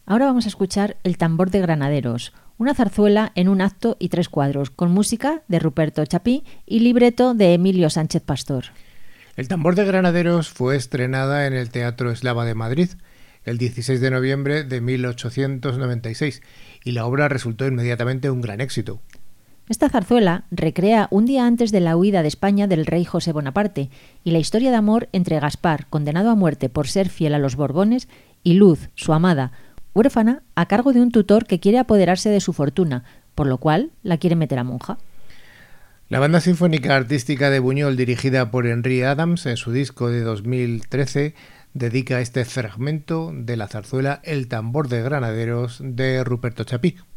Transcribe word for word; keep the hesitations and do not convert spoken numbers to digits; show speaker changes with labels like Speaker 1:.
Speaker 1: Ahora vamos a escuchar El tambor de granaderos, una zarzuela en un acto y tres cuadros, con música de Ruperto Chapí y libreto de Emilio Sánchez Pastor.
Speaker 2: El tambor de granaderos fue estrenada en el Teatro Eslava de Madrid el dieciséis de noviembre de mil ochocientos noventa y seis y la obra resultó inmediatamente un gran éxito.
Speaker 1: Esta zarzuela recrea un día antes de la huida de España del rey José Bonaparte y la historia de amor entre Gaspar, condenado a muerte por ser fiel a los Borbones, y Luz, su amada, huérfana, a cargo de un tutor que quiere apoderarse de su fortuna, por lo cual la quiere meter a monja.
Speaker 2: La Banda Sinfónica Artística de Buñol, dirigida por Henry Adams, en su disco de dos mil trece, dedica este fragmento de la zarzuela El tambor de granaderos de Ruperto Chapí.